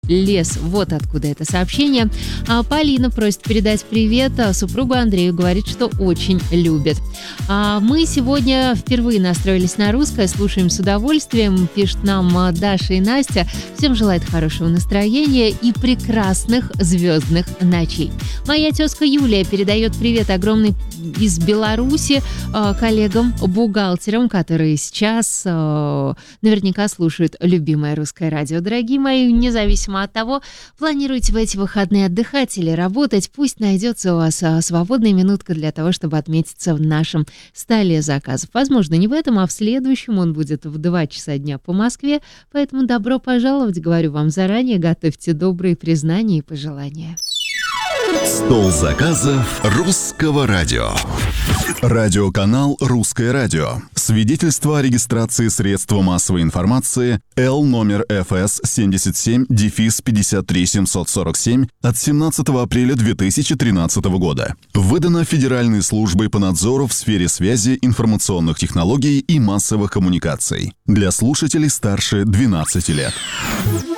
лес. Вот откуда это сообщение. Полина просит передать привет супругу Андрею. Говорит, что очень любит. Мы сегодня впервые настроились на русское. Слушаем с удовольствием. Пишет нам Даша и Настя. Всем желает хорошего настроения и прекрасных звездных ночей. Моя тезка Юлия передает привет огромный из Беларуси коллегам-бухгалтерам, которые сейчас наверняка слушают любимое русское радио. Дорогие мои, независимо от того, планируете в эти выходные отдыхать или работать, пусть найдется у вас свободная минутка для того, чтобы отметиться в нашем столе заказов. Возможно, не в этом, а в следующем. Он будет в 2 часа дня по Москве. Поэтому добро пожаловать, говорю вам заранее. Готовьте добрые признания и пожелания. Стол заказов русского радио. Радиоканал «Русское радио». Свидетельство о регистрации средства массовой информации Л номер ФС 77-53747 от 17 апреля 2013 года. Выдано Федеральной службой по надзору в сфере связи, информационных технологий и массовых коммуникаций. Для слушателей старше 12 лет.